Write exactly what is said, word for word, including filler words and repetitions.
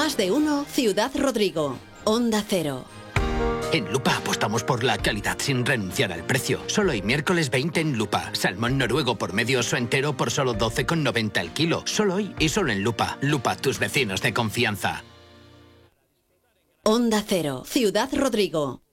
Más de uno, Ciudad Rodrigo. Onda Cero. En Lupa apostamos por la calidad sin renunciar al precio. Solo hoy miércoles veinte en Lupa. Salmón noruego por medio oso entero por solo doce con noventa el kilo. Solo hoy y solo en Lupa. Lupa, tus vecinos de confianza. Onda Cero, Ciudad Rodrigo.